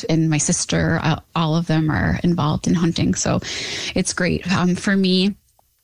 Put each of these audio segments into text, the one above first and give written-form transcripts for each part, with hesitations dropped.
and my sister, all of them are involved in hunting. So it's great. For me,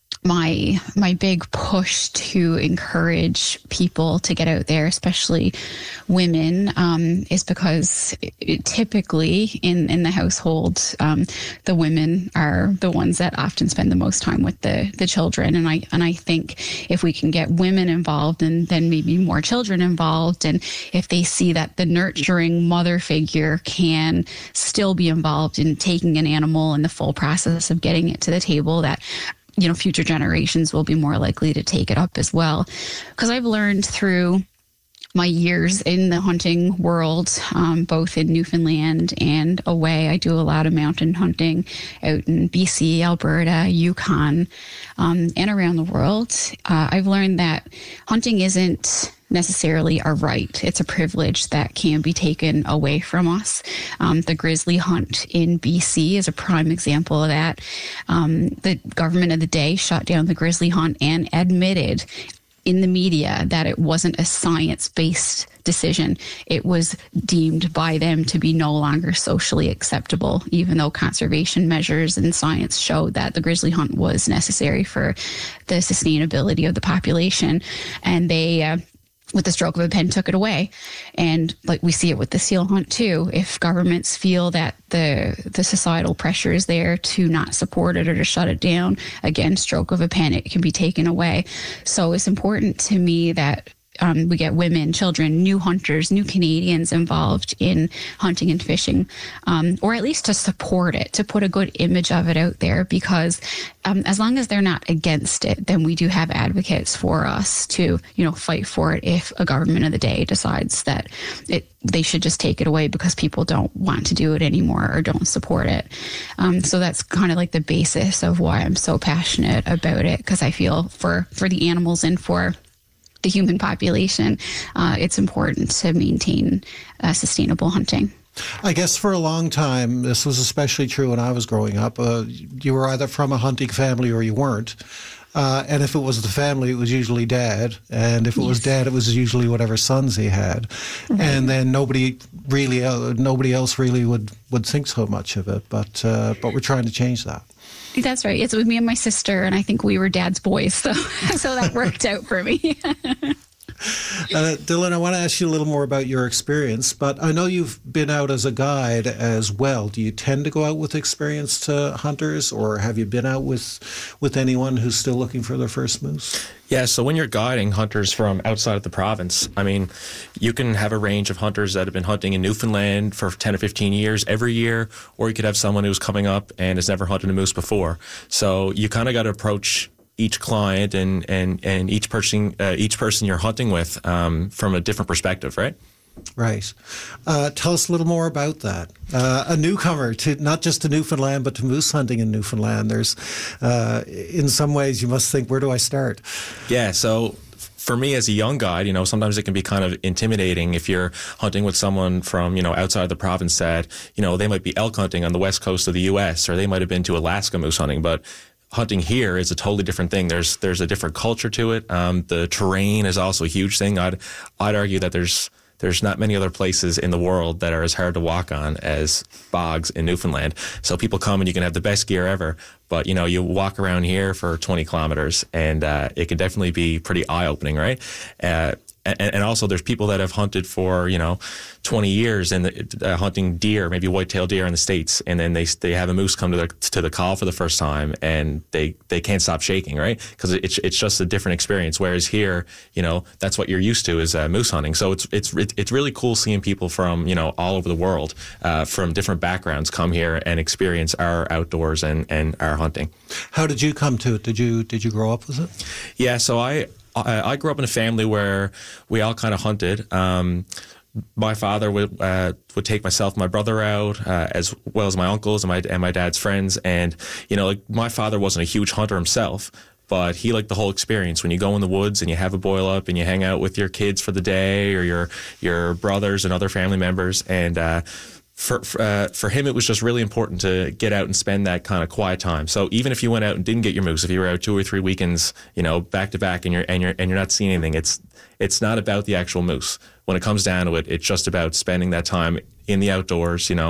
my big push to encourage people to get out there, especially women, is because typically in the household, the women are the ones that often spend the most time with the children. And I think if we can get women involved and then maybe more children involved, and if they see that the nurturing mother figure can still be involved in taking an animal and the full process of getting it to the table, that future generations will be more likely to take it up as well. Because I've learned through my years in the hunting world, both in Newfoundland and away. I do a lot of mountain hunting out in BC, Alberta, Yukon, and around the world. I've learned that hunting isn't necessarily a right. It's a privilege that can be taken away from us. The grizzly hunt in BC is a prime example of that. The government of the day shut down the grizzly hunt and admitted in the media that it wasn't a science-based decision. It was deemed by them to be no longer socially acceptable, even though conservation measures and science showed that the grizzly hunt was necessary for the sustainability of the population. And they, with the stroke of a pen, took it away. And like we see it with the seal hunt too. If governments feel that the societal pressure is there to not support it or to shut it down, again, stroke of a pen, it can be taken away. So it's important to me that we get women, children, new hunters, new Canadians involved in hunting and fishing, or at least to support it, to put a good image of it out there, because as long as they're not against it, then we do have advocates for us to, fight for it if a government of the day decides that they should just take it away because people don't want to do it anymore or don't support it. So that's kind of like the basis of why I'm so passionate about it, because I feel for the animals and for the human population, it's important to maintain sustainable hunting. I guess for a long time, this was especially true when I was growing up, you were either from a hunting family or you weren't. And if it was the family, it was usually dad. And if it was dad, it was usually whatever sons he had. Mm-hmm. And then nobody else really would think so much of it. But we're trying to change that. That's right. It's with me and my sister, and I think we were dad's boys, so that worked out for me. Dylan, I want to ask you a little more about your experience, but I know you've been out as a guide as well. Do you tend to go out with experienced hunters, or have you been out with anyone who's still looking for their first moose? Yeah, so when you're guiding hunters from outside of the province, you can have a range of hunters that have been hunting in Newfoundland for 10 or 15 years every year, or you could have someone who's coming up and has never hunted a moose before. So you kind of got to approach each client and each person you're hunting with from a different perspective, right? Right. Tell us a little more about that. A newcomer to not just to Newfoundland, but to moose hunting in Newfoundland. There's, in some ways, you must think, where do I start? Yeah. So for me as a young guide, sometimes it can be kind of intimidating if you're hunting with someone from, outside the province that, they might be elk hunting on the west coast of the U.S. or they might have been to Alaska moose hunting, but hunting here is a totally different thing. There's a different culture to it. The terrain is also a huge thing. I'd argue that there's not many other places in the world that are as hard to walk on as bogs in Newfoundland. So people come and you can have the best gear ever, but you walk around here for 20 kilometers and it can definitely be pretty eye-opening, right? And also there's people that have hunted for, 20 years and hunting deer, maybe white-tailed deer in the States, and then they have a moose come to the call for the first time and they can't stop shaking, right? Because it's just a different experience. Whereas here, that's what you're used to is moose hunting. So it's really cool seeing people from, all over the world, from different backgrounds come here and experience our outdoors and our hunting. How did you come to it? Did you grow up with it? Yeah, so I grew up in a family where we all kind of hunted. My father would take myself and my brother out, as well as my uncles and my dad's friends. And, my father wasn't a huge hunter himself, but he liked the whole experience. When you go in the woods and you have a boil up and you hang out with your kids for the day or your brothers and other family members. And, For him, it was just really important to get out and spend that kind of quiet time. So even if you went out and didn't get your moose, if you were out 2 or 3 weekends, back to back, and you're not seeing anything, it's not about the actual moose. When it comes down to it, it's just about spending that time in the outdoors,